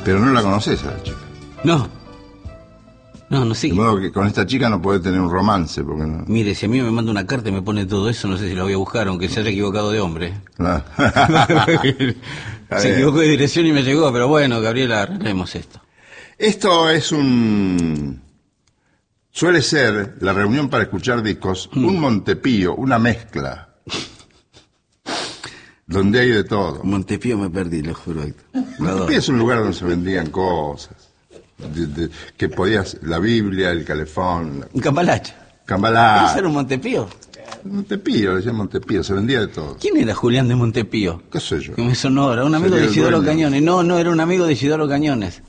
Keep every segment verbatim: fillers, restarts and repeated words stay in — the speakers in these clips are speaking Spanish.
Pero no la conoces a la chica. No. No, no sé. De modo que con esta chica no podés tener un romance, porque no... Mire, si a mí me manda una carta y me pone todo eso, no sé si lo voy a buscar, aunque se haya equivocado de hombre. No. Se equivocó de dirección y me llegó, pero bueno, Gabriela, arreglemos esto. Esto es un... Suele ser la reunión para escuchar discos, mm. un Montepío, una mezcla, donde hay de todo. Montepío me perdí, lo juro. Montepío es un lugar donde se vendían cosas. De, de, que podías, la Biblia, el calefón. Un cambalache. Cambalache. ¿Eso era un Montepío? Montepío, decía Montepío, se vendía de todo. ¿Quién era Julián de Montepío? ¿Qué sé yo? Que me sonora, un amigo de Isidoro Cañones. No, no, era un amigo de Isidoro Cañones.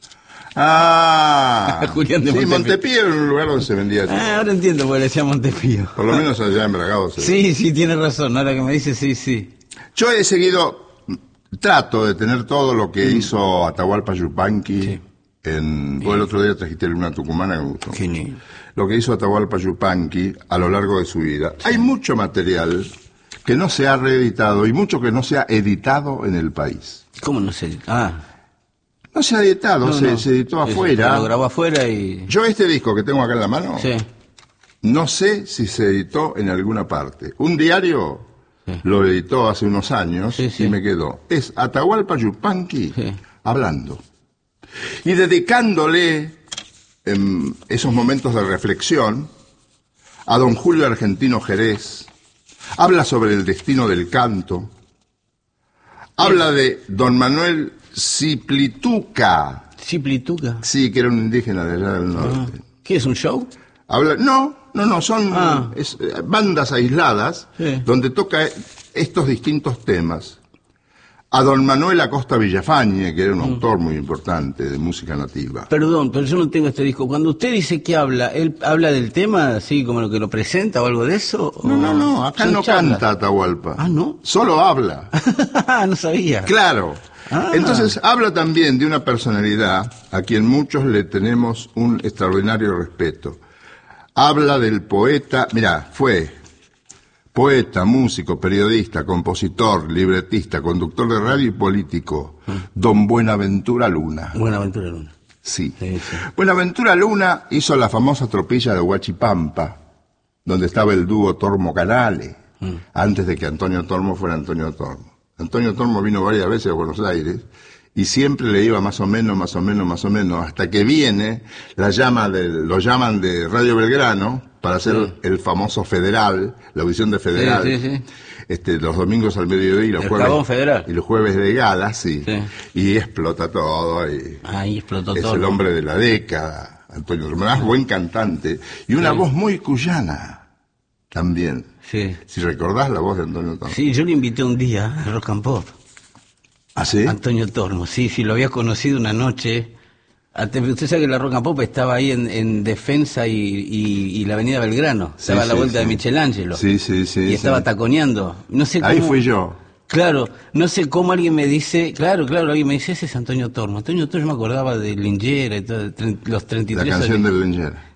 Ah, Julián de sí, Montepío. Montepío era un lugar donde se vendía de todo. Ah, ahora entiendo por qué le decía Montepío. Por lo menos allá en Bragado. Se sí, sí, tiene razón, ahora que me dice, sí, sí. Yo he seguido, trato de tener todo lo que mm. hizo Atahualpa Yupanqui. Sí. En, vos el otro día trajiste una tucumana que me gustó. Genial. Lo que hizo Atahualpa Yupanqui a lo largo de su vida. Sí. Hay mucho material que no se ha reeditado y mucho que no se ha editado en el país. ¿Cómo no se editó? Ah. No se ha editado, no, se, no. se editó sí, afuera. Lo grabó afuera y... Yo este disco que tengo acá en la mano, sí. no sé si se editó en alguna parte. Un diario sí. lo editó hace unos años sí, sí. y me quedó. Es Atahualpa Yupanqui sí. hablando. Y dedicándole en esos momentos de reflexión a don Julio Argentino Jerez, habla sobre el destino del canto, habla de don Manuel Ciplituca. ¿Ciplituca? Sí, que era un indígena de allá del norte. Ah. ¿Qué es un show? Habla, no, no, no, son ah. es, bandas aisladas sí. donde toca estos distintos temas. A don Manuel Acosta Villafañe, que era un mm. autor muy importante de música nativa. Perdón, pero yo no tengo este disco. Cuando usted dice que habla, ¿él habla del tema así como lo que lo presenta o algo de eso? No, no, no, acá no charlas? Canta Atahualpa. Ah, ¿no? Solo habla. No sabía. Claro. Ah. Entonces habla también de una personalidad a quien muchos le tenemos un extraordinario respeto. Habla del poeta, mirá, fue... poeta, músico, periodista, compositor, libretista, conductor de radio y político, ¿Mm? don Buenaventura Luna. Buenaventura Luna. Sí. sí, sí. Buenaventura Luna hizo la famosa tropilla de Huachipampa, donde estaba el dúo Tormo Canale, ¿Mm? antes de que Antonio Tormo fuera Antonio Tormo. Antonio Tormo vino varias veces a Buenos Aires y siempre le iba más o menos, más o menos, más o menos, hasta que viene, la llama de, lo llaman de Radio Belgrano, para hacer sí. el famoso Federal, la audición de Federal, sí, sí, sí. Este, los domingos al mediodía y los el jueves Federal. y los jueves de gala, sí, sí. y explota todo. Y Ahí explotó es todo. Es el hombre de la década, Antonio Tormo, buen cantante y una sí. voz muy cuyana también. Sí. Si recordás la voz de Antonio Tormo. Sí, yo le invité un día a Rock and Pop. ¿Ah, sí? Antonio Tormo, sí, sí, lo había conocido una noche. Usted sabe que la Rock and Pop estaba ahí en, en Defensa y, y, y la Avenida Belgrano. Sí, estaba a la sí, vuelta sí. de Michelangelo. Sí, sí, sí. Y estaba sí. taconeando. No sé cómo... Ahí fui yo. Claro, no sé cómo alguien me dice, claro, claro, alguien me dice, ese es Antonio Tormo. Antonio Tormo, yo me acordaba de Lingera y todo, los treinta y tres La canción años. del Lingera.